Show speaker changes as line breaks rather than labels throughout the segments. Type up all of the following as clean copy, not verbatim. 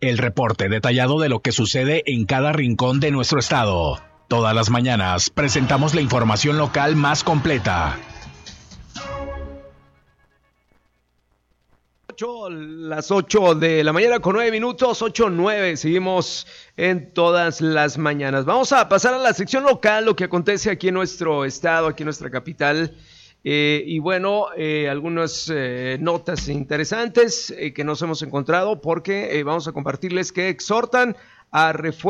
el reporte detallado de lo que sucede en cada rincón de nuestro estado. Todas las mañanas presentamos la información local más completa.
Las 8 de la mañana con 9 minutos, 8:09, seguimos en todas las mañanas. Vamos a pasar a la sección local, lo que acontece aquí en nuestro estado, aquí en nuestra capital. Y bueno, algunas notas interesantes que nos hemos encontrado porque vamos a compartirles que exhortan a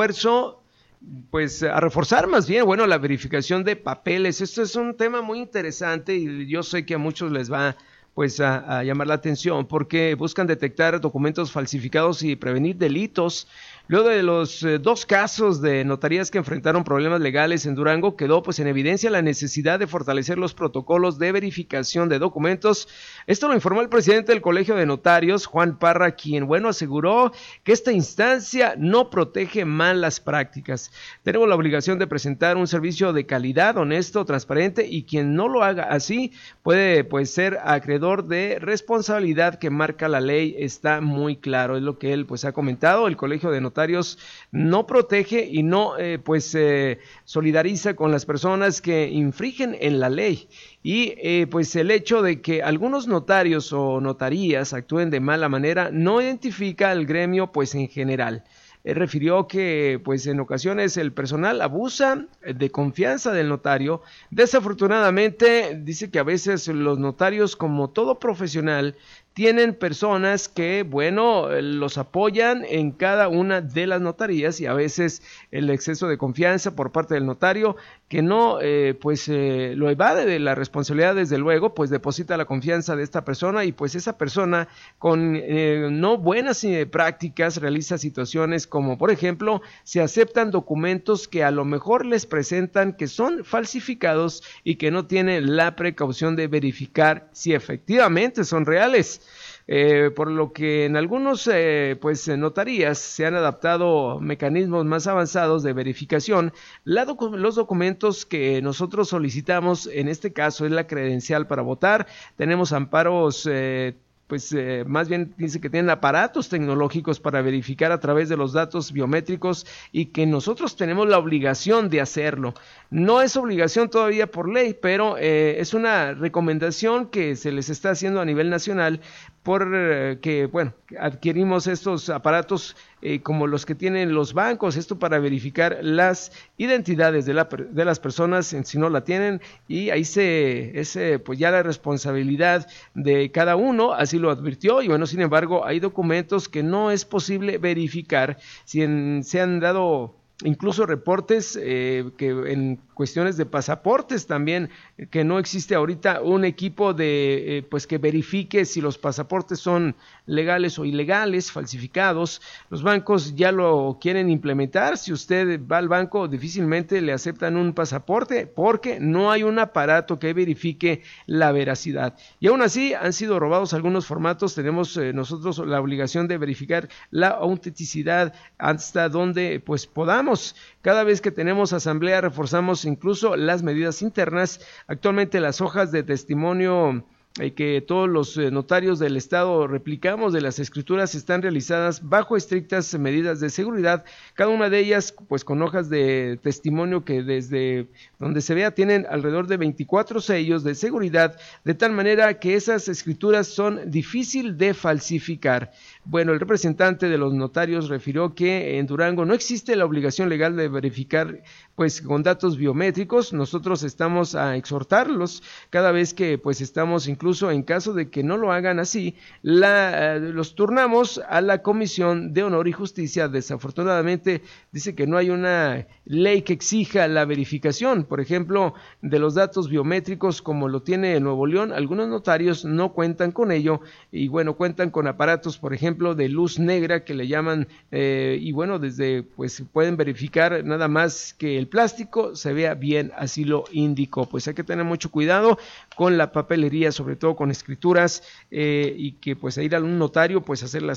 reforzar más bien, la verificación de papeles. Esto es un tema muy interesante y yo sé que a muchos les va a llamar la atención porque buscan detectar documentos falsificados y prevenir delitos. Luego de los 2 casos de notarías que enfrentaron problemas legales en Durango, quedó en evidencia la necesidad de fortalecer los protocolos de verificación de documentos. Esto lo informó el presidente del Colegio de Notarios, Juan Parra, quien, aseguró que esta instancia no protege malas prácticas. Tenemos la obligación de presentar un servicio de calidad, honesto, transparente, y quien no lo haga así puede, ser acreedor de responsabilidad que marca la ley. Está muy claro, es lo que él, ha comentado. El Colegio de Notarios no protege y no solidariza con las personas que infringen en la ley. Y el hecho de que algunos notarios o notarías actúen de mala manera no identifica al gremio en general. Refirió que en ocasiones el personal abusa de confianza del notario. Desafortunadamente dice que a veces los notarios, como todo profesional, tienen personas que, los apoyan en cada una de las notarías, y a veces el exceso de confianza por parte del notario, que no, lo evade de la responsabilidad, desde luego, deposita la confianza de esta persona, y esa persona con no buenas prácticas realiza situaciones como, por ejemplo, se aceptan documentos que a lo mejor les presentan que son falsificados y que no tienen la precaución de verificar si efectivamente son reales. Por lo que en algunos notarías se han adaptado mecanismos más avanzados de verificación. Los documentos que nosotros solicitamos, en este caso, es la credencial para votar. Tenemos amparos, más bien dice que tienen aparatos tecnológicos para verificar a través de los datos biométricos, y que nosotros tenemos la obligación de hacerlo. No es obligación todavía por ley, pero es una recomendación que se les está haciendo a nivel nacional, porque adquirimos estos aparatos como los que tienen los bancos, esto para verificar las identidades de las personas si no la tienen, y ahí ya la responsabilidad de cada uno, así lo advirtió. Y sin embargo, hay documentos que no es posible verificar. Se han dado incluso reportes que en cuestiones de pasaportes también, que no existe ahorita un equipo de que verifique si los pasaportes son legales o ilegales, falsificados. Los bancos ya lo quieren implementar. Si usted va al banco, difícilmente le aceptan un pasaporte porque no hay un aparato que verifique la veracidad. Y aún así han sido robados algunos formatos. Tenemos nosotros la obligación de verificar la autenticidad hasta donde podamos. Cada vez que tenemos asamblea reforzamos incluso las medidas internas. Actualmente las hojas de testimonio que todos los notarios del estado replicamos de las escrituras están realizadas bajo estrictas medidas de seguridad, cada una de ellas con hojas de testimonio que desde donde se vea tienen alrededor de 24 sellos de seguridad, de tal manera que esas escrituras son difícil de falsificar. El representante de los notarios refirió que en Durango no existe la obligación legal de verificar con datos biométricos. Nosotros estamos a exhortarlos cada vez que estamos, incluso en caso de que no lo hagan así, los turnamos a la Comisión de Honor y Justicia. Desafortunadamente dice que no hay una ley que exija la verificación, por ejemplo, de los datos biométricos como lo tiene Nuevo León. Algunos notarios no cuentan con ello y cuentan con aparatos, por ejemplo, de luz negra que le llaman, desde pueden verificar nada más que el plástico se vea bien, así lo indicó. Hay que tener mucho cuidado con la papelería, sobre todo con escrituras, y que ir a un notario hacer las